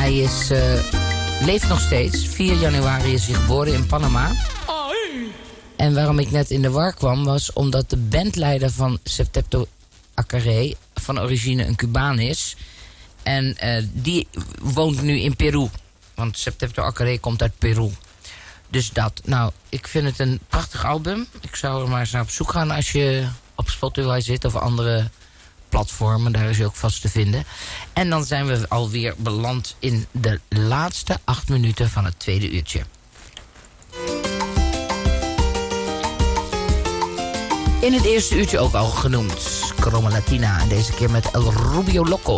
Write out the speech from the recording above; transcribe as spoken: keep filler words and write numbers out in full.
Hij is, uh, leeft nog steeds. vier januari is hij geboren in Panama. En waarom ik net in de war kwam was omdat de bandleider van Septeto Acarré van origine een Cubaan is. En uh, die woont nu in Peru. Want Septeto Acarré komt uit Peru. Dus dat. Nou, ik vind het een prachtig album. Ik zou er maar eens naar op zoek gaan als je op Spotify zit of andere platformen. Daar is hij ook vast te vinden. En dan zijn we alweer beland in de laatste acht minuten van het tweede uurtje. In het eerste uurtje ook al genoemd. Chroma Latina. En deze keer met El Rubio Loco.